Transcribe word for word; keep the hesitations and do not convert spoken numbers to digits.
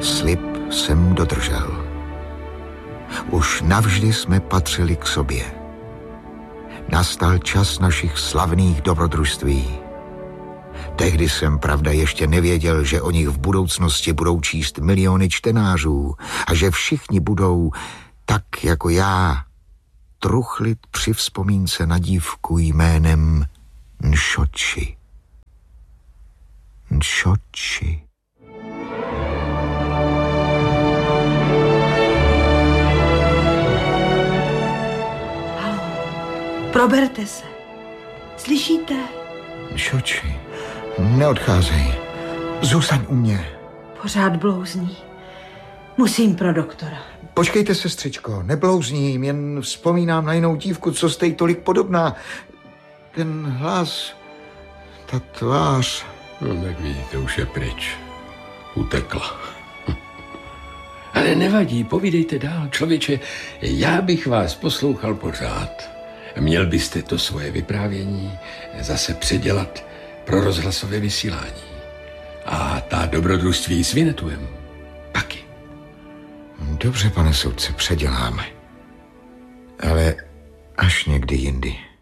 Slib jsem dodržel. Už navždy jsme patřili k sobě. Nastal čas našich slavných dobrodružství. Tehdy jsem, pravda, ještě nevěděl, že o nich v budoucnosti budou číst miliony čtenářů a že všichni budou, tak jako já, truchlit při vzpomínce na dívku jménem Nšoči. Nšoči. Haló, proberte se. Slyšíte? Nšoči, neodcházej. Zůstaň u mě. Pořád blouzní. Musím pro doktora. Počkejte, sestřičko, neblouzním, jen vzpomínám na jinou dívku, co jste jí tolik podobná. Ten hlas, ta tvář. No tak vidíte, už je pryč. Utekla. Ale nevadí, povídejte dál. Člověče, já bych vás poslouchal pořád. Měl byste to svoje vyprávění zase předělat pro rozhlasové vysílání. A ta dobrodružství s Vinetuem taky. Dobře, pane soudce, předěláme. Ale až někdy jindy.